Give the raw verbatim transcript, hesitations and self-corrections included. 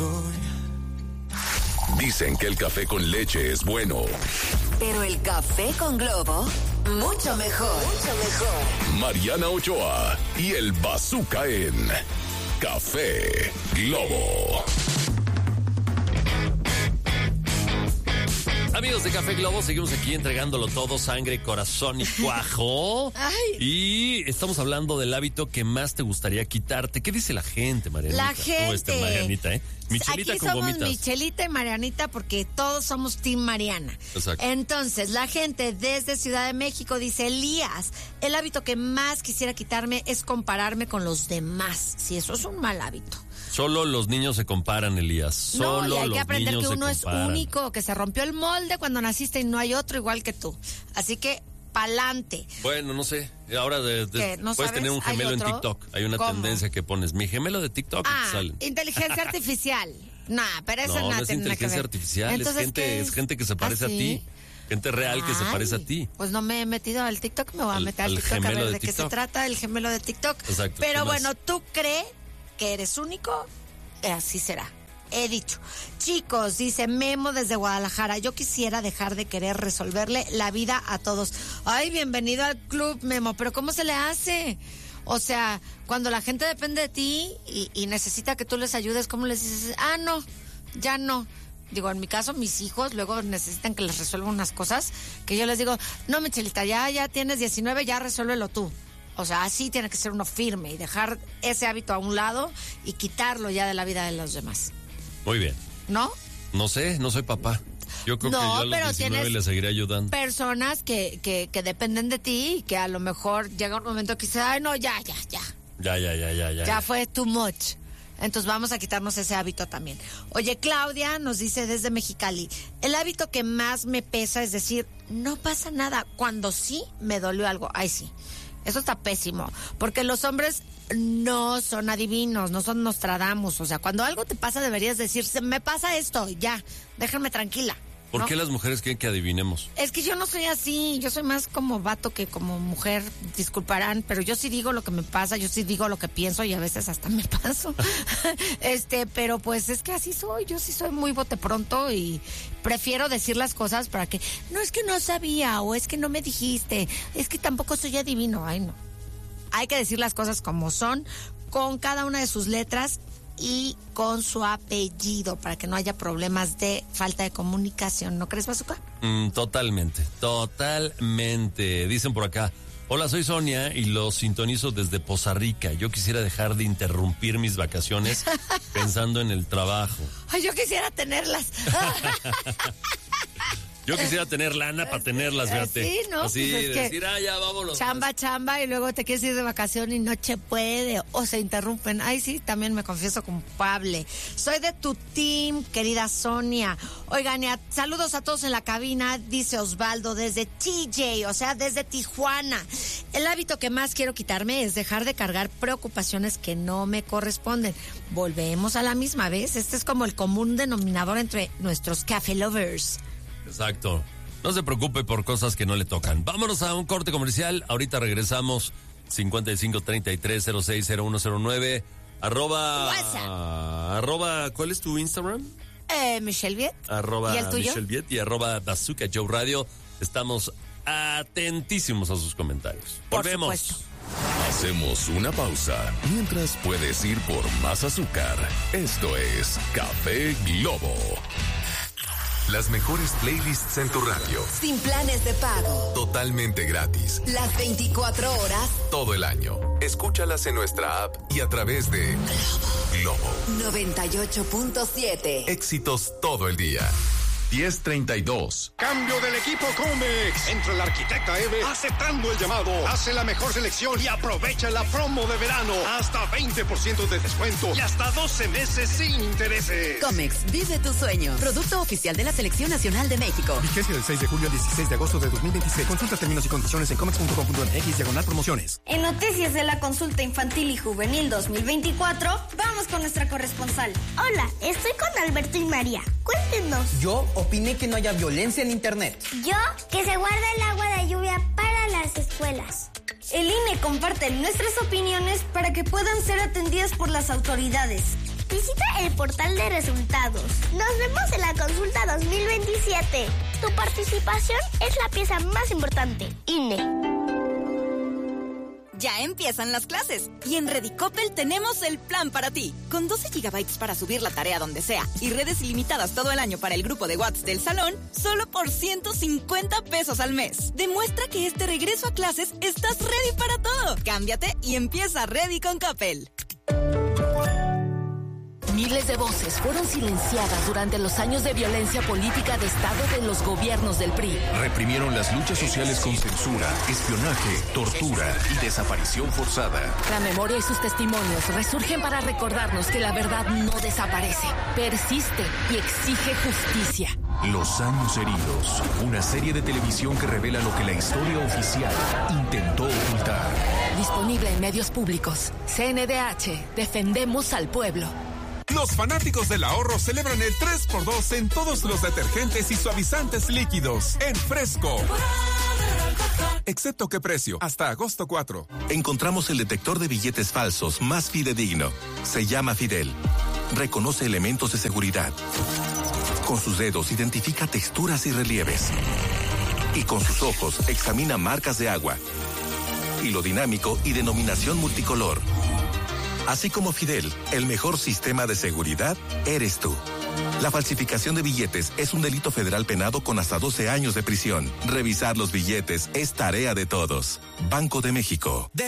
soy. Dicen que el café con leche es bueno. Pero el café con Globo, mucho mejor. Mucho mejor. Mariana Ochoa y el Bazooka en Café Globo. Amigos de Café Globo, seguimos aquí entregándolo todo, sangre, corazón y cuajo. Ay. Y estamos hablando del hábito que más te gustaría quitarte. ¿Qué dice la gente, Marianita? La gente. Oh, este, Marianita, ¿eh? Michelita aquí con somos gomitas. Michelita y Marianita porque todos somos Team Mariana. Exacto. Entonces, la gente desde Ciudad de México dice, Elías, el hábito que más quisiera quitarme es compararme con los demás. Si eso es un mal hábito. Solo los niños se comparan, Elías. Solo no, y hay los que aprender niños que uno se es comparan. único, que se rompió el molde cuando naciste y no hay otro igual que tú. Así que, pa'lante. Bueno, no sé. Ahora de, de- ¿Qué? ¿No puedes sabes? tener un gemelo ¿Hay en otro? TikTok. Hay una ¿Cómo? tendencia que pones mi gemelo de TikTok y Ah, te salen. inteligencia artificial. Nah, pero eso No, nada no es tiene nada que inteligencia ver. artificial, es Entonces, gente, ¿qué es gente que se parece ¿Ah, a sí? ti. Gente real que se Ay, parece a ti. Pues no me he metido al TikTok, me voy a Al- meter al, al TikTok a gemelo ver de de qué se TikTok. trata, el gemelo de TikTok. Exacto, Pero ¿qué más? bueno, ¿tú crees que eres único? Eh, Así será. He dicho. Chicos, dice Memo desde Guadalajara, yo quisiera dejar de querer resolverle la vida a todos. Ay, bienvenido al club, Memo, pero ¿cómo se le hace? O sea, cuando la gente depende de ti y, y necesita que tú les ayudes, ¿cómo les dices? Ah, no, ya no. Digo, en mi caso, mis hijos luego necesitan que les resuelva unas cosas que yo les digo, no, Michelita, ya, ya tienes diecinueve, ya resuélvelo tú. O sea, así tiene que ser uno firme y dejar ese hábito a un lado y quitarlo ya de la vida de los demás. Muy bien. ¿No? No sé, no soy papá. Yo creo No, que yo a los pero diecinueve tienes le seguiré ayudando. Personas que, que, que dependen de ti y que a lo mejor llega un momento que dices, ay, no, ya, ya, ya. Ya, ya, ya, ya, ya. Ya fue too much. Entonces vamos a quitarnos ese hábito también. Oye, Claudia nos dice desde Mexicali, el hábito que más me pesa es decir, no pasa nada, cuando sí me dolió algo. Ay, sí. Eso está pésimo, porque los hombres no son adivinos, no son Nostradamus. O sea, cuando algo te pasa deberías decir, "Se me pasa esto, ya, déjame tranquila". ¿Por ¿no? qué las mujeres quieren que adivinemos? Es que yo no soy así, yo soy más como vato que como mujer, disculparán, pero yo sí digo lo que me pasa, yo sí digo lo que pienso y a veces hasta me paso. este, pero pues es que así soy, yo sí soy muy bote pronto y prefiero decir las cosas para que, no es que no sabía o es que no me dijiste, es que tampoco soy adivino, ay no. Hay que decir las cosas como son, con cada una de sus letras y con su apellido para que no haya problemas de falta de comunicación. ¿No crees, Bazooka? Mm, totalmente, totalmente. Dicen por acá, hola, soy Sonia y los sintonizo desde Poza Rica. Yo quisiera dejar de interrumpir mis vacaciones pensando en el trabajo. Ay, yo quisiera tenerlas. Yo quisiera tener lana para tenerlas, fíjate. Sí, ¿no? Así, Pues es que decir, ah, ya, vámonos. Chamba, chamba, y luego te quieres ir de vacación y no se puede, o se interrumpen. Ay, sí, también me confieso culpable. Soy de tu team, querida Sonia. Oigan, y a- saludos a todos en la cabina, dice Osvaldo, desde T J, o sea, desde Tijuana. El hábito que más quiero quitarme es dejar de cargar preocupaciones que no me corresponden. Volvemos a la misma vez. Este es como el común denominador entre nuestros café lovers. Exacto. No se preocupe por cosas que no le tocan. Vámonos a un corte comercial. Ahorita regresamos. cincuenta y cinco treinta y tres cero seis cero uno cero nueve. Arroba. WhatsApp. Arroba. ¿Cuál es tu Instagram? Eh, Michelle Viet. Arroba ¿Y el tuyo? Michelle Viet y arroba Bazooka Joe Radio. Estamos atentísimos a sus comentarios. Por Volvemos. supuesto. Hacemos una pausa mientras puedes ir por más azúcar. Esto es Café Globo. Las mejores playlists en tu radio. Sin planes de pago. Totalmente gratis. Las veinticuatro horas. Todo el año. Escúchalas en nuestra app y a través de Globo. noventa y ocho punto siete. Éxitos todo el día. diez treinta y dos. Cambio del equipo Comex. Entra la arquitecta Eve aceptando el llamado. Hace la mejor selección y aprovecha la promo de verano. Hasta veinte por ciento de descuento y hasta doce meses sin intereses. Comex, vive tu sueño. Producto oficial de la Selección Nacional de México. Vigencia del seis de julio al dieciséis de agosto de dos mil veintiséis. Consulta términos y condiciones en comex punto com punto m x diagonal promociones. En noticias de la consulta infantil y juvenil dos mil veinticuatro, vamos con nuestra corresponsal. Hola, estoy con Alberto y María. Cuéntenos. Yo opiné que no haya violencia en internet. Yo, que se guarda el agua de lluvia para las escuelas. El I N E comparte nuestras opiniones para que puedan ser atendidas por las autoridades. Visita el portal de resultados. Nos vemos en la consulta dos mil veintisiete. Tu participación es la pieza más importante. I N E. Ya empiezan las clases y en Redicopel tenemos el plan para ti. Con doce gigabytes para subir la tarea donde sea y redes ilimitadas todo el año para el grupo de WhatsApp del salón, solo por ciento cincuenta pesos al mes. Demuestra que este regreso a clases estás ready para todo. Cámbiate y empieza Ready con Coppel. Miles de voces fueron silenciadas durante los años de violencia política de Estado de los gobiernos del P R I. Reprimieron las luchas sociales con censura, espionaje, tortura y desaparición forzada. La memoria y sus testimonios resurgen para recordarnos que la verdad no desaparece, persiste y exige justicia. Los años heridos, una serie de televisión que revela lo que la historia oficial intentó ocultar. Disponible en medios públicos. C N D H, defendemos al pueblo. Los fanáticos del ahorro celebran el tres por dos en todos los detergentes y suavizantes líquidos. En Fresco. Excepto qué precio, hasta agosto cuatro. Encontramos el detector de billetes falsos más fidedigno. Se llama Fidel. Reconoce elementos de seguridad. Con sus dedos identifica texturas y relieves. Y con sus ojos examina marcas de agua. Hilo dinámico y denominación multicolor. Así como Fidel, el mejor sistema de seguridad eres tú. La falsificación de billetes es un delito federal penado con hasta doce años de prisión. Revisar los billetes es tarea de todos. Banco de México.